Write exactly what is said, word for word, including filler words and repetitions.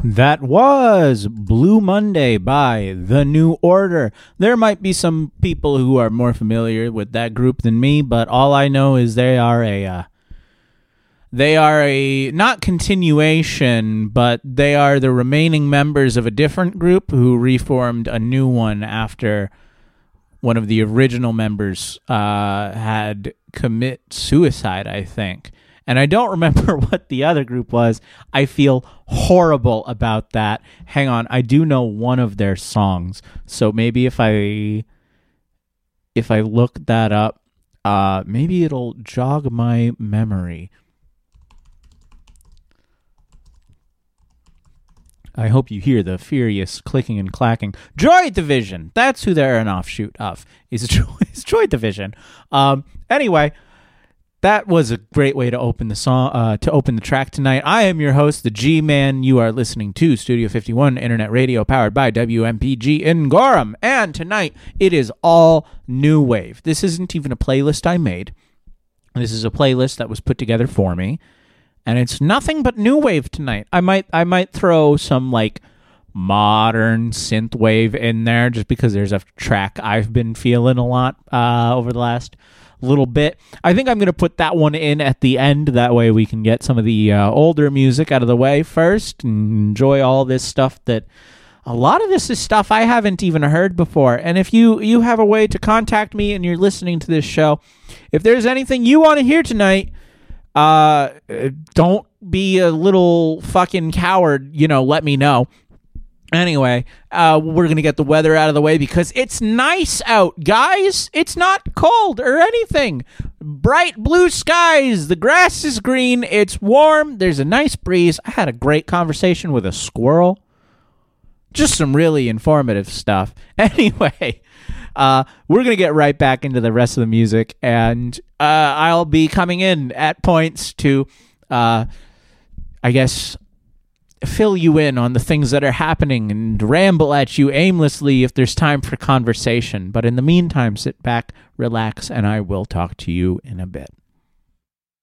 That was Blue Monday by The New Order. There might be some people who are more familiar with that group than me, but all I know is they are a uh, they are a not continuation, but they are the remaining members of a different group who reformed a new one after one of the original members uh, had commit suicide, I think. And I don't remember what the other group was. I feel horrible about that. Hang on, I do know one of their songs. So maybe if I if I look that up, uh, maybe it'll jog my memory. I hope you hear the furious clicking and clacking. Joy Division. That's who they're an offshoot of. Is Joy, is Joy Division. Um, anyway. That was a great way to open the song, uh, to open the track tonight. I am your host, the G-Man. You are listening to Studio fifty-one Internet Radio, powered by W M P G in Gorham. And tonight, it is all new wave. This isn't even a playlist I made. This is a playlist that was put together for me, and it's nothing but new wave tonight. I might, I might throw some like modern synth wave in there, just because there's a track I've been feeling a lot uh, over the last little bit. I think I'm going to put that one in at the end. That way we can get some of the uh, older music out of the way first and enjoy all this stuff that a lot of this is stuff I haven't even heard before. And if you, you have a way to contact me and you're listening to this show, if there's anything you want to hear tonight, uh, don't be a little fucking coward, you know, let me know. Anyway, uh, we're going to get the weather out of the way because it's nice out, guys. It's not cold or anything. Bright blue skies. The grass is green. It's warm. There's a nice breeze. I had a great conversation with a squirrel. Just some really informative stuff. Anyway, uh, we're going to get right back into the rest of the music, and uh, I'll be coming in at points to, uh, I guess, fill you in on the things that are happening and ramble at you aimlessly if there's time for conversation. But in the meantime, sit back, relax, and I will talk to you in a bit.